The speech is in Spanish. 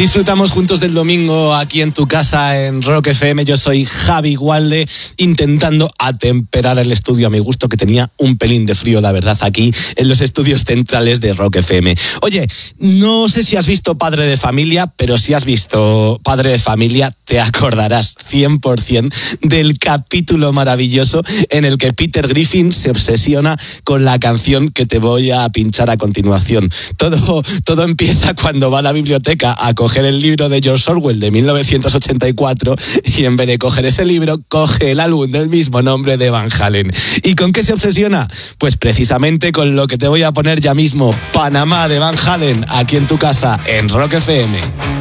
Disfrutamos juntos del domingo aquí en tu casa en Rock FM. Yo soy Javi Gualde, intentando atemperar el estudio a mi gusto, que tenía un pelín de frío, la verdad, aquí en los estudios centrales de Rock FM. Oye, no sé si has visto Padre de Familia, pero si has visto Padre de Familia, te acordarás 100% del capítulo maravilloso en el que Peter Griffin se obsesiona con la canción que te voy a pinchar a continuación. Todo empieza cuando va a la biblioteca a coger el libro de George Orwell de 1984 y en vez de coger ese libro, coge el álbum del mismo nombre de Van Halen. ¿Y con qué se obsesiona? Pues precisamente con lo que te voy a poner ya mismo, Panamá de Van Halen, aquí en tu casa, en Rock FM.